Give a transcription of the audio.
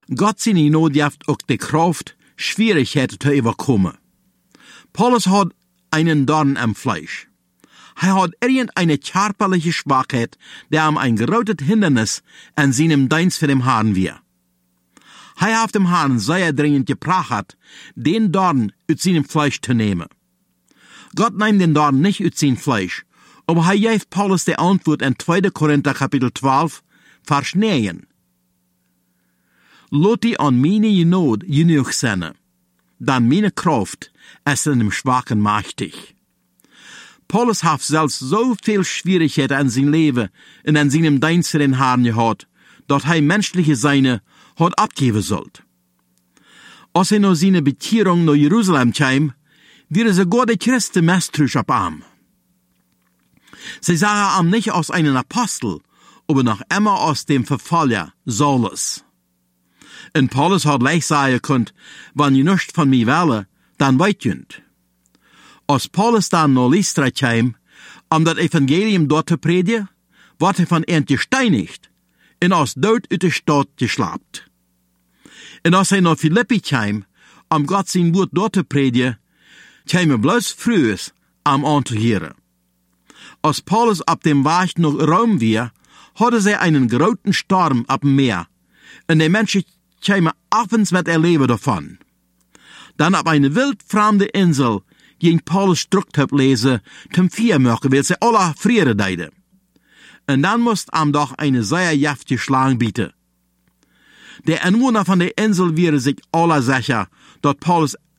Gott seine Not jaft auch die Kraft, Schwierigkeiten zu überkommen. Paulus hat einen Dorn am Fleisch. Er hat irgendeine körperliche Schwachheit, der ihm ein großes Hindernis an seinem Dienst für den Herrn wir. Er hat dem Herrn sehr dringend geprachtet, den Dorn aus seinem Fleisch zu nehmen. Gott nimmt den Dorn nicht aus seinem Fleisch, aber er gibt Paulus die Antwort in 2. Korinther Kapitel 12, Vers 9. Lot die an meine Not genug sein, dann meine Kraft ist in dem Schwachen mächtig. Paulus hat selbst so viel Schwierigkeiten in seinem Leben und in seinem Dienst für den Herrn gehabt, dass er menschliche Seine hat abgeben sollte. Als er noch seine Bekehrung nach Jerusalem kam, wäre sogar die Christen misstrauisch auf ihm. Sie sahen ihn nicht als einen Apostel, aber noch immer als dem Verfolger Saulus. Und Paulus hat leicht sagen können, wenn ihr nichts von mir wollt, dann weit jünd. Als Paulus dann nach Lystra kam, das Evangelium dort zu predigen, ward er von ihnen gesteinigt und als Tod aus der Stadt geschlapt. Und als er nach Philippi kam, Gott sein Wort dort zu predigen, kam er bloß frühes anzuhören. Als Paulus auf dem Weg nach Rom war, hatte sie einen großen Sturm auf dem Meer, und die Menschen kamen abends mit erleben davon. Dann auf eine wildfremde Insel ging Paulus Drucktop lesen, zum Viermöchen, weil sie alle frieren deiden. Und dann musste ihm doch eine sehr jaftige Schlange bieten. Die Einwohner von der Insel waren sich alle sicher, dass Paulus